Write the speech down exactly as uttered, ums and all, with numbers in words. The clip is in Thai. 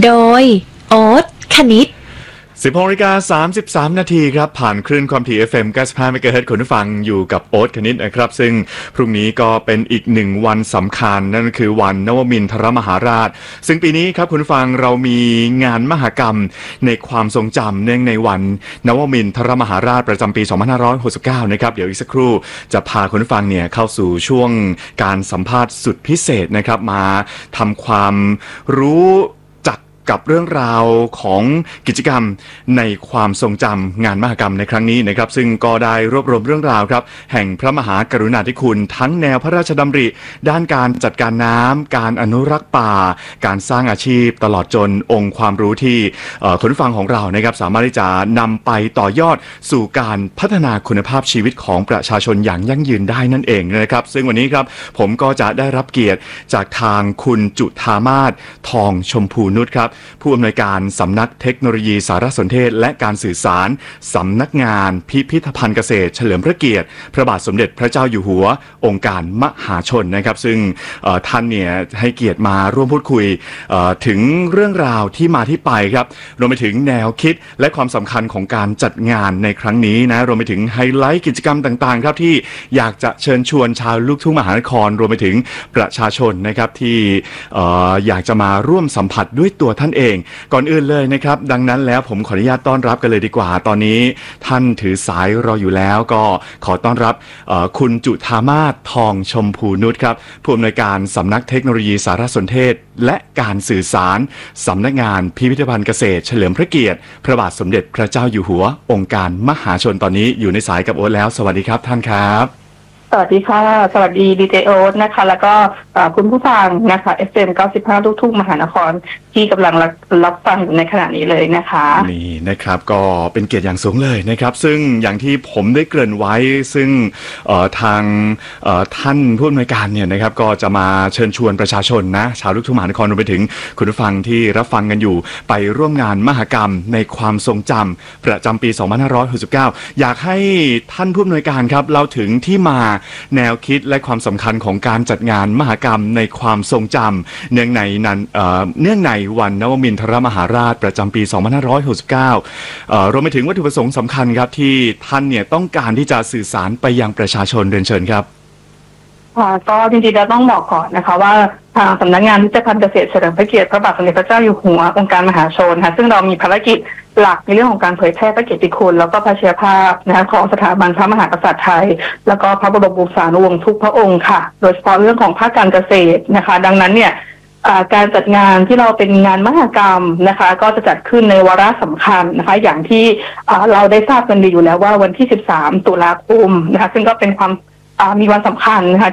โดยโอ๊ตคณิตสิบหกนาฬิกาสามสิบสามนาทีครับผ่านคลื่นความถี่ เอฟ เอ็ม เก้าสิบห้า เมกะเฮิรตซ์คุณผู้ฟังอยู่กับโอ๊ตคณิตนะครับซึ่งพรุ่งนี้ก็เป็นอีกหนึ่งวันสำคัญนั่นคือวันนวมินทรมหาราชซึ่งปีนี้ครับคุณผู้ฟังเรามีงานมหกรรมในความทรงจำเนื่องในวันนวมินทรมหาราชประจำปีสองพันห้าร้อยหกสิบเก้านะครับเดี๋ยวอีกสักครู่จะพาคุณผู้ฟังเนี่ยเข้าสู่ช่วงการสัมภาษณ์สุดพิเศษนะครับมาทำความรู้กับเรื่องราวของกิจกรรมในความทรงจำงานมหกรรมในครั้งนี้นะครับซึ่งก็ได้รวบรวมเรื่องราวครับแห่งพระมหากรุณาธิคุณทั้งแนวพระราชดำริด้านการจัดการน้ำการอนุรักษ์ป่าการสร้างอาชีพตลอดจนองค์ความรู้ที่คนฟังของเรานะครับสามารถที่จะนำไปต่อยอดสู่การพัฒนาคุณภาพชีวิตของประชาชนอย่างยั่งยืนได้นั่นเองนะครับซึ่งวันนี้ครับผมก็จะได้รับเกียรติจากทางคุณจุฑามาศทองชมพูนุชครับผู้อำนวยการสำนักเทคโนโลยีสารสนเทศและการสื่อสารสำนักงานพิพิธภัณฑ์เกษตรเฉลิมพระเกียรติพระบาทสมเด็จพระเจ้าอยู่หัวองค์การมหาชนนะครับซึ่งท่านเนี่ยให้เกียรติมาร่วมพูดคุยถึงเรื่องราวที่มาที่ไปครับรวมไปถึงแนวคิดและความสำคัญของการจัดงานในครั้งนี้นะรวมไปถึงไฮไลท์กิจกรรมต่างๆครับที่อยากจะเชิญชวนชาวลูกทุ่งมหานครรวมไปถึงประชาชนนะครับที่อยากจะมาร่วมสัมผัสด้วยตัวท่านเองก่อนอื่นเลยนะครับดังนั้นแล้วผมขออนุญาตต้อนรับกันเลยดีกว่าตอนนี้ท่านถือสายรออยู่แล้วก็ขอต้อนรับคุณจุฑามาศทองชมพูนุชครับผู้อำนวยการสำนักเทคโนโลยีสารสนเทศและการสื่อสารสำนักงานพิพิธภัณฑ์เกษตรเฉลิมพระเกียรติพระบาทสมเด็จพระเจ้าอยู่หัวองค์การมหาชนตอนนี้อยู่ในสายกับโอ๊ตแล้วสวัสดีครับท่านครับสวัสดีค่ะสวัสดีดีเจโอ๊ตนะคะแล้วก็คุณผู้ฟังนะคะ เอฟ เอ็ม เก้าสิบห้าลูกทุ่งมหานครที่กำลังรับฟังอยู่ในขณะนี้เลยนะคะนี่นะครับก็เป็นเกียรติอย่างสูงเลยนะครับซึ่งอย่างที่ผมได้เกริ่นไว้ซึ่งทางท่านผู้อำนวยการเนี่ยนะครับก็จะมาเชิญชวนประชาชนนะชาวลูกทุ่งมหานครรวมไปถึงคุณผู้ฟังที่รับฟังกันอยู่ไปร่วมงานมหกรรมในความทรงจำประจำปีสองพันห้าร้อยหกสิบเก้าอยากให้ท่านผู้อำนวยการครับเล่าถึงที่มาแนวคิดและความสำคัญของการจัดงานมหกรรมในความทรงจำเนื่องในนั้นเนื่องในวันนวมินทรมหาราชประจำปีสองพันห้าร้อยหกสิบเก้ารวมไปถึงวัตถุประสงค์สำคัญครับที่ท่านเนี่ยต้องการที่จะสื่อสารไปยังประชาชนเรียนเชิญครับก็จริงๆเราต้องบอกก่อนนะคะว่าทางสำนักงานพิพิธภัณฑ์เกษตรเฉลิมพระเกียรติพระบาทสมเด็จพระเจ้าอยู่หัวองค์การมหาชนค่ะซึ่งเรามีภารกิจหลักในเรื่องของการเผยแพร่พระเกียรติคุณแล้วก็พระเชียรภาพนะคะของสถาบันพระมหากษัตริย์ไทยแล้วก็พระบรมวงศานุวงศ์ทุกพระองค์ค่ะโดยเฉพาะเรื่องของภาคการเกษตรนะคะดังนั้นเนี่ยการจัดงานที่เราเป็นงานมหกรรมนะคะก็จะจัดขึ้นในวาระสำคัญนะคะอย่างที่เราได้ทราบกันดีอยู่แล้วว่าวันที่สิบสามตุลาคมนะคะซึ่งก็เป็นความมีวันสำคัญนะคะ